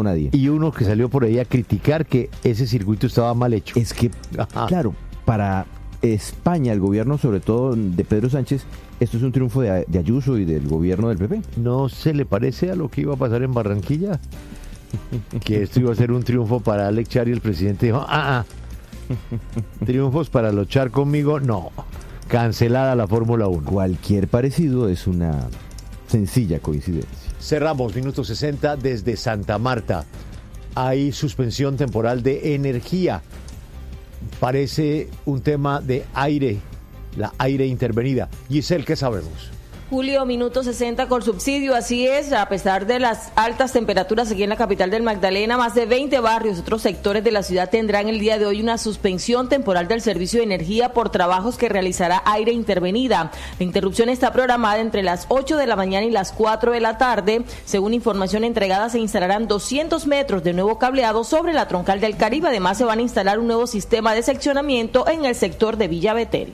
nadie. Y uno que salió por ahí a criticar que ese circuito estaba mal hecho. Es que, claro, para España, el gobierno sobre todo de Pedro Sánchez, esto es un triunfo de Ayuso y del gobierno del PP. ¿No se le parece a lo que iba a pasar en Barranquilla? Que esto iba a ser un triunfo para Alex Char y el presidente dijo, triunfos para luchar conmigo, no, cancelada la Fórmula 1. Cualquier parecido es una sencilla coincidencia. Cerramos, minuto 60 desde Santa Marta. Hay suspensión temporal de energía. Parece un tema de aire, la aire intervenida. Giselle, ¿qué sabemos? Julio, minuto 60 con subsidio, así es, a pesar de las altas temperaturas aquí en la capital del Magdalena, más de 20 barrios, otros sectores de la ciudad tendrán el día de hoy una suspensión temporal del servicio de energía por trabajos que realizará Aire Intervenida. La interrupción está programada entre las 8 de la mañana y las 4 de la tarde. Según información entregada, se instalarán 200 metros de nuevo cableado sobre la troncal del Caribe. Además, se van a instalar un nuevo sistema de seccionamiento en el sector de Villa Betel.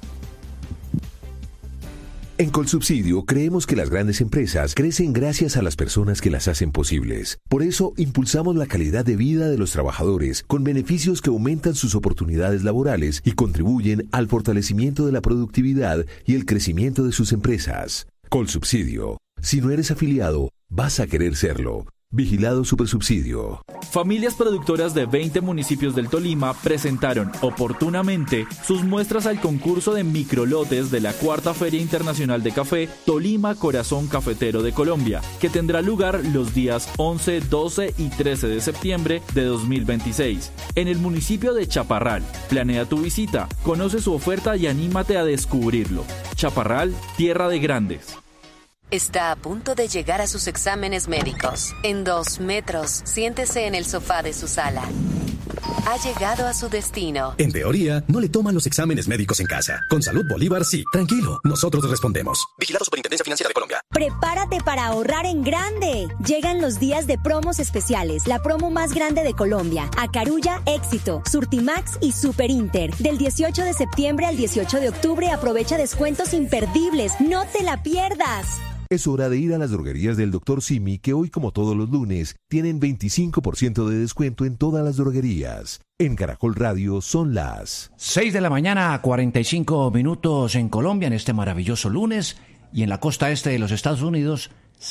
En Colsubsidio creemos que las grandes empresas crecen gracias a las personas que las hacen posibles. Por eso impulsamos la calidad de vida de los trabajadores con beneficios que aumentan sus oportunidades laborales y contribuyen al fortalecimiento de la productividad y el crecimiento de sus empresas. Colsubsidio. Si no eres afiliado, vas a querer serlo. Vigilado Supersubsidio. Familias productoras de 20 municipios del Tolima presentaron oportunamente sus muestras al concurso de microlotes de la Cuarta Feria Internacional de Café Tolima Corazón Cafetero de Colombia, que tendrá lugar los días 11, 12 y 13 de septiembre de 2026 en el municipio de Chaparral. Planea tu visita, conoce su oferta y anímate a descubrirlo. Chaparral, tierra de grandes. Está a punto de llegar a sus exámenes médicos. En 2 metros, siéntese en el sofá de su sala. Ha llegado a su destino. En teoría, no le toman los exámenes médicos en casa. Con Salud Bolívar, sí. Tranquilo, nosotros respondemos. Vigilado Superintendencia Financiera de Colombia. Prepárate para ahorrar en grande. Llegan los días de promos especiales. La promo más grande de Colombia. Acarulla, Éxito, Surtimax y Super Inter. Del 18 de septiembre al 18 de octubre, aprovecha descuentos imperdibles. ¡No te la pierdas! Es hora de ir a las droguerías del Dr. Simi, que hoy, como todos los lunes, tienen 25% de descuento en todas las droguerías. En Caracol Radio son las 6 de la mañana, 45 minutos en Colombia en este maravilloso lunes, y en la costa este de los Estados Unidos,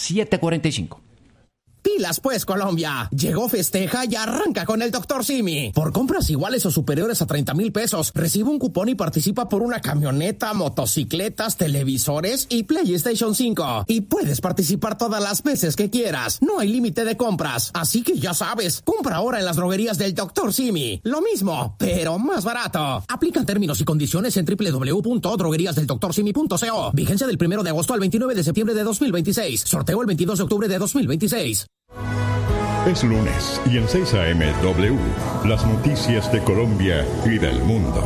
7:45. Pilas pues, Colombia. Llegó Festeja y arranca con el Dr. Simi. Por compras iguales o superiores a 30,000 pesos, recibe un cupón y participa por una camioneta, motocicletas, televisores y PlayStation 5. Y puedes participar todas las veces que quieras. No hay límite de compras. Así que ya sabes, compra ahora en las droguerías del Dr. Simi. Lo mismo, pero más barato. Aplican términos y condiciones en www.drogueriasdeldoctorsimi.co. Vigencia del 1 de agosto al 29 de septiembre de 2026. Sorteo el 22 de octubre de 2026. Es lunes y en 6 AM W, las noticias de Colombia y del mundo.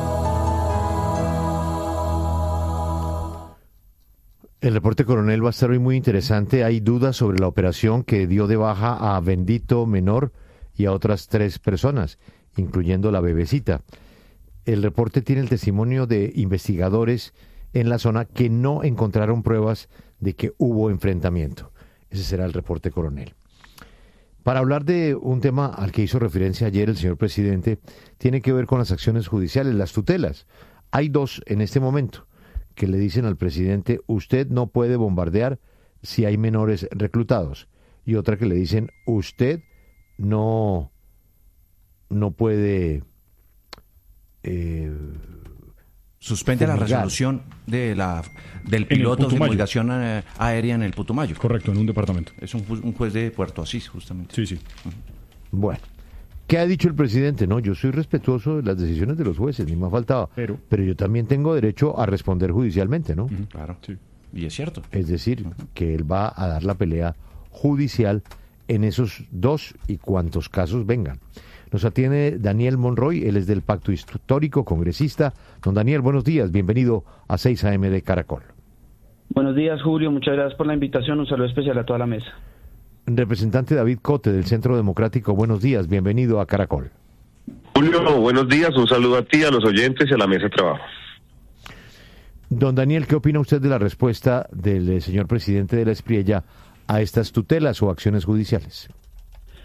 El reporte coronel va a estar hoy muy interesante. Hay dudas sobre la operación que dio de baja a Bendito Menor y a otras 3 personas, incluyendo la bebecita. El reporte tiene el testimonio de investigadores en la zona que no encontraron pruebas de que hubo enfrentamiento. Ese será el reporte coronel. Para hablar de un tema al que hizo referencia ayer el señor presidente, tiene que ver con las acciones judiciales, las tutelas. Hay 2 en este momento que le dicen al presidente, usted no puede bombardear si hay menores reclutados. Y otra que le dicen, usted no puede... Suspende la resolución del piloto de fumigación aérea en el Putumayo. Correcto, en un departamento. Es un juez de Puerto Asís, justamente. Sí, sí. Bueno, ¿qué ha dicho el presidente? No, yo soy respetuoso de las decisiones de los jueces, ni me ha faltado. Pero yo también tengo derecho a responder judicialmente, ¿no? Claro, sí. Y es cierto. Es decir, que él va a dar la pelea judicial en esos 2 y cuantos casos vengan. Nos atiende Daniel Monroy, él es del Pacto Histórico, congresista. Don Daniel, buenos días, bienvenido a 6 AM de Caracol. Buenos días, Julio, muchas gracias por la invitación, un saludo especial a toda la mesa. Representante David Cote, del Centro Democrático, buenos días, bienvenido a Caracol. Julio, buenos días, un saludo a ti, a los oyentes y a la mesa de trabajo. Don Daniel, ¿qué opina usted de la respuesta del señor presidente de la Espriella a estas tutelas o acciones judiciales?